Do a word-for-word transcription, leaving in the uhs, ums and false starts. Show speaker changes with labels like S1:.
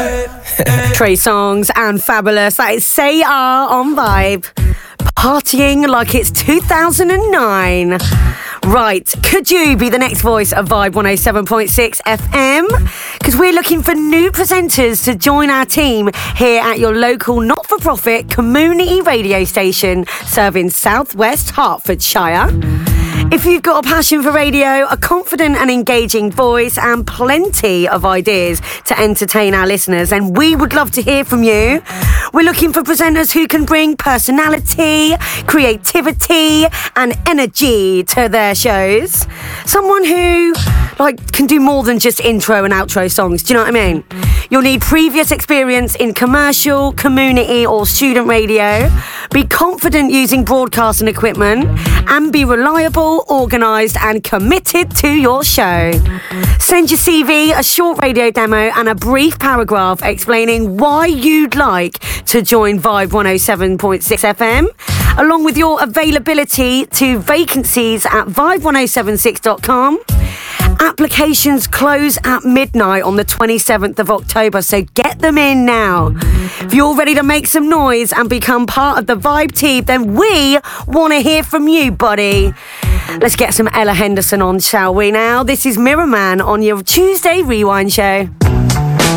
S1: Trey Songz and Fabulous. That is Say Ah on Vibe. Partying like it's two thousand nine. Right, could you be the next voice of Vibe one oh seven point six F M? Because we're looking for new presenters to join our team here at your local not-for-profit community radio station serving South West Hertfordshire. If you've got a passion for radio, a confident and engaging voice, and plenty of ideas to entertain our listeners, and we would love to hear from you. We're looking for presenters who can bring personality, creativity, and energy to their shows. Someone who, like, can do more than just intro and outro songs. Do you know what I mean? You'll need previous experience in commercial, community, or student radio. Be confident using broadcasting equipment, and be reliable, organised and committed to your show. Send your C V, a short radio demo and a brief paragraph explaining why you'd like to join Vibe one oh seven point six F M, along with your availability to vacancies at vibe one oh seven six dot com. Applications close at midnight on the twenty-seventh of October, so get them in now. If you're ready to make some noise and become part of the Vibe team, then we want to hear from you, buddy. Let's get some Ella Henderson on, shall we now? This is Mirror Man on your Tuesday Rewind show.